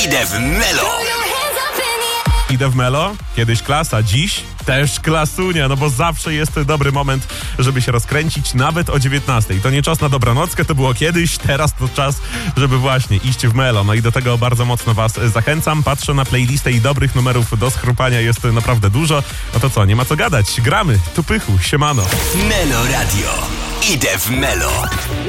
Idę w Melo. Idę w Melo, kiedyś klasa, dziś też klasunia, no bo zawsze jest dobry moment, żeby się rozkręcić, nawet o 19:00. To nie czas na dobranockę, to było kiedyś, teraz to czas, żeby właśnie iść w Melo. No i do tego bardzo mocno was zachęcam. Patrzę na playlistę i dobrych numerów do schrupania jest naprawdę dużo. No to co, nie ma co gadać, gramy, tu pychu, siemano. Melo Radio. Idę w Melo.